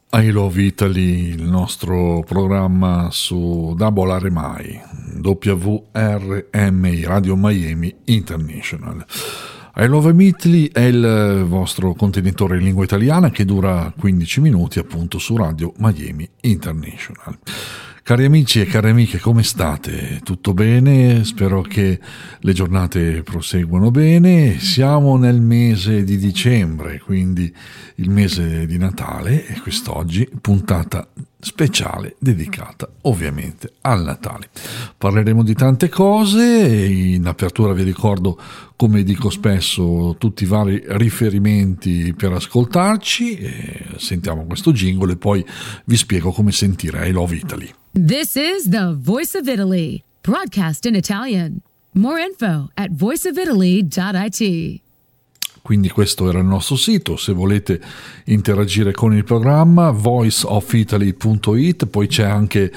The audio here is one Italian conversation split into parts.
I Love Italy, il nostro programma su Double RMI, WRMI, Radio Miami International. I Love Italy è il vostro contenitore in lingua italiana che dura 15 minuti appunto su Radio Miami International. Cari amici e cari amiche, come state? Tutto bene? Spero che le giornate proseguano bene. Siamo nel mese di dicembre, quindi il mese di Natale, e quest'oggi puntata speciale dedicata ovviamente al Natale. Parleremo di tante cose. In apertura vi ricordo, come dico spesso, tutti i vari riferimenti per ascoltarci. Sentiamo questo jingle e poi vi spiego come sentire I Love Italy. This is the Voice of Italy, broadcast in Italian. More info at voiceofitaly.it. Quindi questo era il nostro sito. Se volete interagire con il programma, voiceofitaly.it, poi c'è anche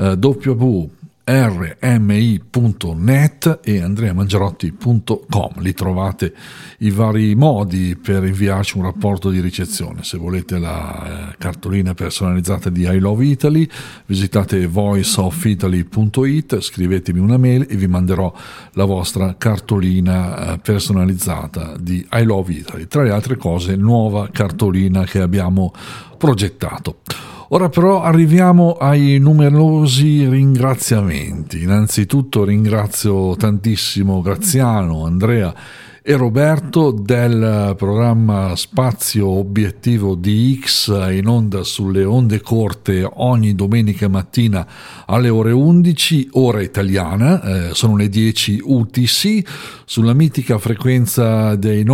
www.rmi.net e andreamangiarotti.com. Lì trovate i vari modi per inviarci un rapporto di ricezione. Se volete la cartolina personalizzata di I Love Italy, visitate voiceofitaly.it, scrivetemi una mail e vi manderò la vostra cartolina personalizzata di I Love Italy. Tra le altre cose, nuova cartolina che abbiamo progettato. Ora però arriviamo ai numerosi ringraziamenti. Innanzitutto ringrazio tantissimo Graziano, Andrea e Roberto del programma Spazio Obiettivo DX, in onda sulle onde corte ogni domenica mattina alle ore 11, ora italiana, sono le 10 UTC, sulla mitica frequenza dei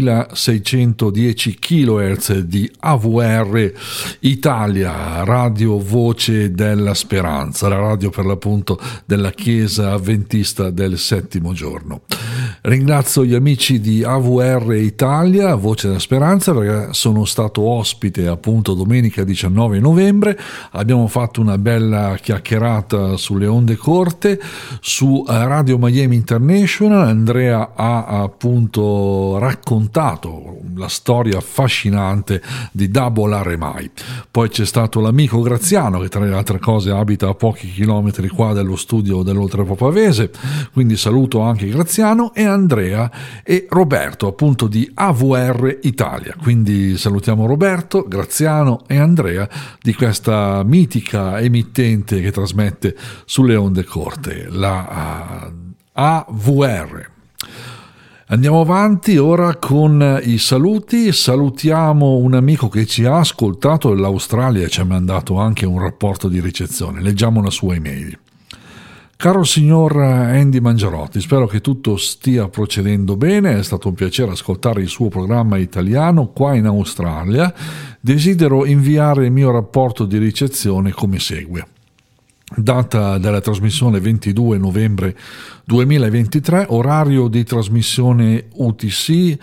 9610 kHz di AWR Italia, Radio Voce della Speranza, la radio per l'appunto della Chiesa Avventista del Settimo Giorno. Ringrazio gli amici di AWR Italia, Voce della Speranza, perché sono stato ospite appunto domenica 19 novembre. Abbiamo fatto una bella chiacchierata sulle onde corte su Radio Miami International. Andrea ha appunto raccontato la storia affascinante di Double RMI. Poi c'è stato l'amico Graziano, che tra le altre cose abita a pochi chilometri qua dallo studio dell'Oltrepò Pavese, quindi saluto anche Graziano, e Andrea e Roberto appunto di AWR Italia. Quindi salutiamo Roberto, Graziano e Andrea di questa mitica emittente che trasmette sulle onde corte, la AWR. Andiamo avanti ora con i saluti. Salutiamo un amico che ci ha ascoltato dall'Australia e ci ha mandato anche un rapporto di ricezione. Leggiamo la sua email. Caro signor Andy Mangiarotti, spero che tutto stia procedendo bene, è stato un piacere ascoltare il suo programma italiano qua in Australia. Desidero inviare il mio rapporto di ricezione come segue. Data della trasmissione 22 novembre 2023, orario di trasmissione UTC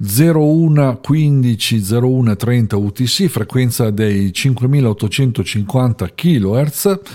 0115 0130 UTC, frequenza dei 5850 kHz,